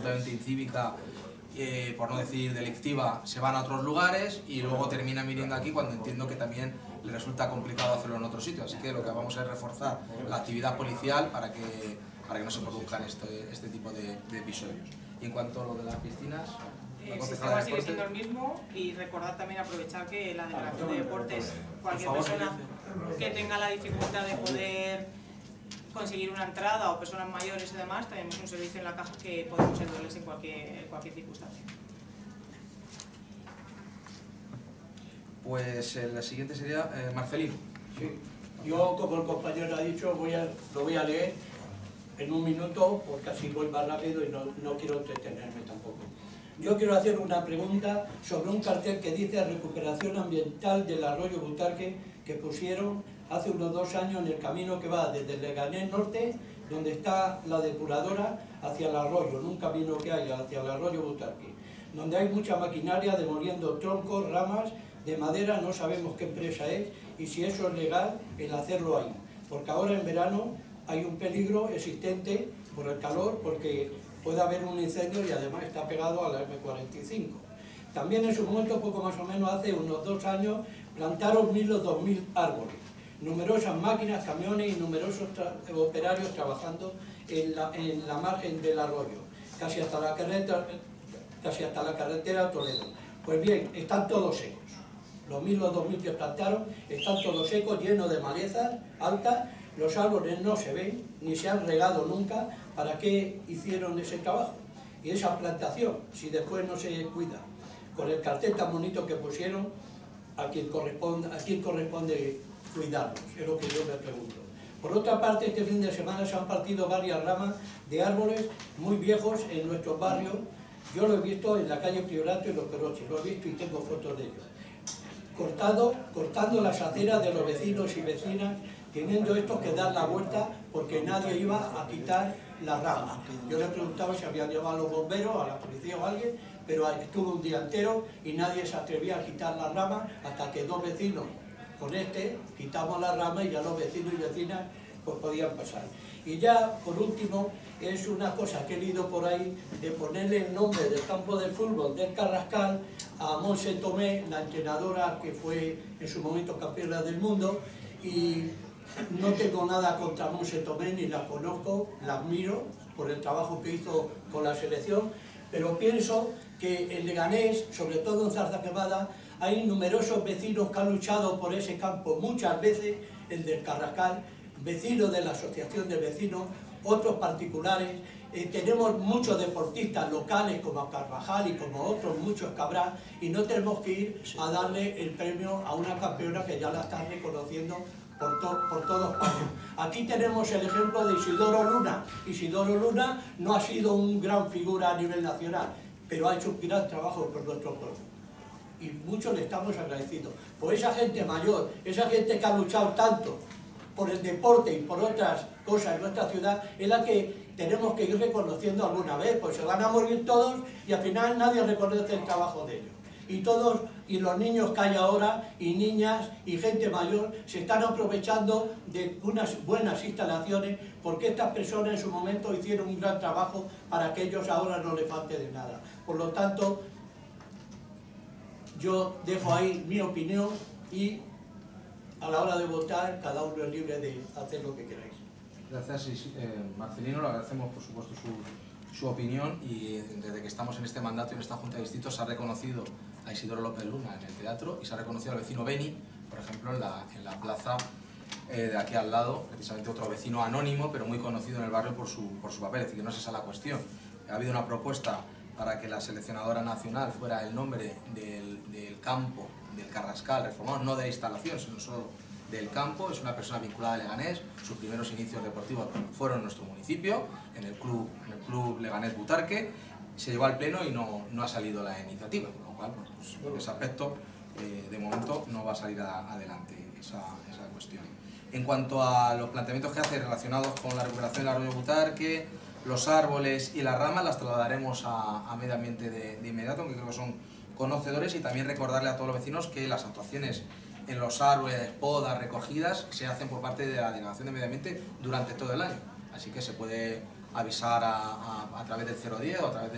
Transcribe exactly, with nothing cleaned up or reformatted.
absolutamente incívica, eh, por no decir delictiva, se van a otros lugares y luego terminan viniendo aquí cuando entiendo que también les resulta complicado hacerlo en otro sitio. Así que lo que vamos a es reforzar la actividad policial para que, para que no se produzcan este, este tipo de, de episodios. Y en cuanto a lo de las piscinas, el sistema sigue siendo el mismo, y recordar también, aprovechar que la Delegación de Deportes, cualquier persona que tenga la dificultad de poder conseguir una entrada, o personas mayores y demás, tenemos un servicio en la caja que podemos ayudarles en cualquier, en cualquier circunstancia. Pues eh, la siguiente sería eh, Marcelino. Sí. Yo, como el compañero ha dicho, voy a, lo voy a leer en un minuto, porque así voy más rápido y no, no quiero entretenerme tampoco. Yo quiero hacer una pregunta sobre un cartel que dice recuperación ambiental del arroyo Butarque, que pusieron hace unos dos años en el camino que va desde Leganés Norte, donde está la depuradora, hacia el arroyo, en un camino que hay hacia el arroyo Butarque, donde hay mucha maquinaria demoliendo troncos, ramas de madera. No sabemos qué empresa es y si eso es legal el hacerlo ahí, porque ahora en verano hay un peligro existente por el calor, porque puede haber un incendio y además está pegado a la eme cuarenta y cinco. También en su momento, poco más o menos hace unos dos años, plantaron mil o dos mil árboles. Numerosas máquinas, camiones y numerosos tra operarios trabajando en la, en la margen del arroyo, casi hasta la carretera, casi hasta la carretera a Toledo. Pues bien, están todos secos. Los mil o dos mil que plantaron están todos secos, llenos de malezas altas. Los árboles no se ven, ni se han regado nunca. ¿Para qué hicieron ese trabajo? Y esa plantación, si después no se cuida, con el cartel tan bonito que pusieron, ¿a quién corresponde, a quién corresponde cuidarlos? Es lo que yo me pregunto. Por otra parte, este fin de semana se han partido varias ramas de árboles muy viejos en nuestros barrios. Yo lo he visto en la calle Priorato y Los Peroches, lo he visto y tengo fotos de ellos. Cortado, cortando las aceras de los vecinos y vecinas, teniendo estos que dar la vuelta porque nadie iba a quitar las ramas. Yo le preguntaba si habían llevado a los bomberos, a la policía o a alguien, pero estuvo un día entero y nadie se atrevía a quitar las ramas hasta que dos vecinos con este quitamos las ramas y ya los vecinos y vecinas pues podían pasar. Y ya, por último, es una cosa que he leído por ahí, de ponerle el nombre del campo de fútbol del Carrascal a Montse Tomé, la entrenadora que fue en su momento campeona del mundo, y no tengo nada contra Montse Tomé, ni la conozco, la admiro por el trabajo que hizo con la selección, pero pienso que en Leganés, sobre todo en Zarza Quemada, hay numerosos vecinos que han luchado por ese campo, muchas veces el del Carrascal, vecinos de la asociación de vecinos, otros particulares. Eh, tenemos muchos deportistas locales como Carvajal y como otros muchos que habrá, y no tenemos que ir a darle el premio a una campeona que ya la están reconociendo por, to por todos años. Aquí tenemos el ejemplo de Isidoro Luna. Isidoro Luna no ha sido un gran figura a nivel nacional, pero ha hecho un gran trabajo por nuestro pueblo. Y muchos le estamos agradecidos. Por esa gente mayor, esa gente que ha luchado tanto por el deporte y por otras cosas en nuestra ciudad, es la que tenemos que ir reconociendo alguna vez, pues se van a morir todos y al final nadie reconoce el trabajo de ellos. Y todos, y los niños que hay ahora, y niñas, y gente mayor, se están aprovechando de unas buenas instalaciones, porque estas personas en su momento hicieron un gran trabajo para que ellos ahora no les falte de nada. Por lo tanto, yo dejo ahí mi opinión y a la hora de votar, cada uno es libre de hacer lo que queráis. Gracias, eh, Marcelino, le agradecemos por supuesto su, su opinión, y desde que estamos en este mandato y en esta Junta de Distrito se ha reconocido a Isidoro López Luna en el teatro y se ha reconocido al vecino Beni, por ejemplo, en la, en la plaza eh, de aquí al lado, precisamente otro vecino anónimo, pero muy conocido en el barrio por su, por su papel, es decir, que no es esa la cuestión. Ha habido una propuesta para que la seleccionadora nacional fuera el nombre del, del campo del Carrascal reformado, no de instalación, sino solo del campo. Es una persona vinculada a Leganés, sus primeros inicios deportivos fueron en nuestro municipio, en el club, en el club Leganés Butarque, se llevó al pleno y no, no ha salido la iniciativa, con lo cual, pues, en ese aspecto, eh, de momento no va a salir a, adelante esa, esa cuestión. En cuanto a los planteamientos que hace relacionados con la recuperación del arroyo Butarque, los árboles y las ramas, las trasladaremos a, a medio ambiente de, de inmediato, aunque creo que son conocedores, y también recordarle a todos los vecinos que las actuaciones en los árboles, podas, recogidas, se hacen por parte de la Delegación de Medio Ambiente durante todo el año. Así que se puede avisar a, a, a través del cero diez o a través de